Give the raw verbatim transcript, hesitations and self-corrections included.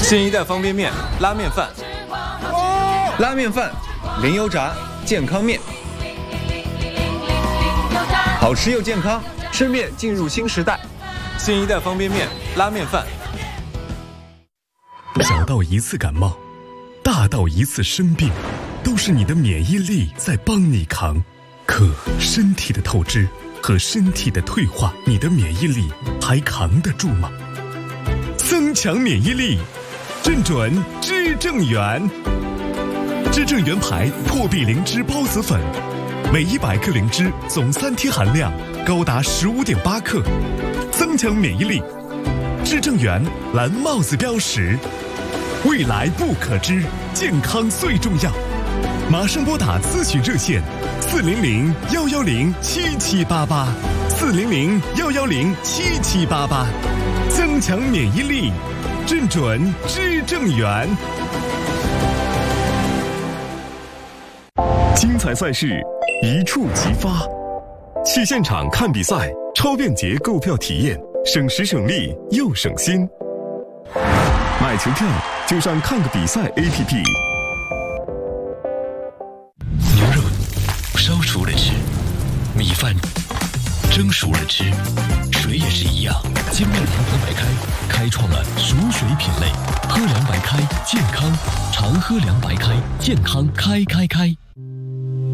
新一代方便面拉面饭， 拉面饭，零油炸，健康面，好吃又健康， 吃面进入新时代。新一代方便面拉面饭。 小到一次感冒，大到一次生病，都是你的免疫力在帮你扛。可身体的透支和身体的退化，你的免疫力还扛得住吗？增强免疫力，正准知正元。知正元牌破壁灵芝孢子粉，每一百克灵芝总三贴含量高达十五点八克，增强免疫力。知正元蓝帽子标识，未来不可知，健康最重要。马上拨打咨询热线四零零幺幺零七七八八，四零零幺幺零七七八八，增强免疫力，正准知正元。精彩赛事一触即发，去现场看比赛，超便捷购票体验，省时省力又省心。买球票就上看个比赛 A P P。 牛肉烧熟了吃，米饭蒸熟了吃，水也是一样。金麦堂喝白开开创了熟水品类，喝凉白开健康，常喝凉白开健康，开开开。